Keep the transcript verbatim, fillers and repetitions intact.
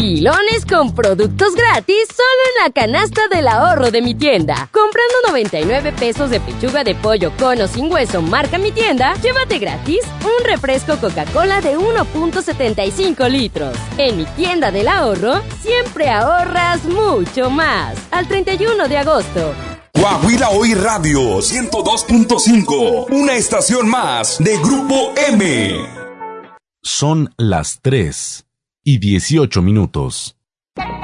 Pilones con productos gratis solo en la canasta del ahorro de Mi Tienda. Comprando noventa y nueve pesos de pechuga de pollo con o sin hueso marca Mi Tienda, llévate gratis un refresco Coca-Cola de uno punto setenta y cinco litros. En Mi Tienda del Ahorro, siempre ahorras mucho más. Al treinta y uno de agosto. Coahuila Hoy Radio ciento dos punto cinco, una estación más de Grupo M. Son las tres y dieciocho minutos.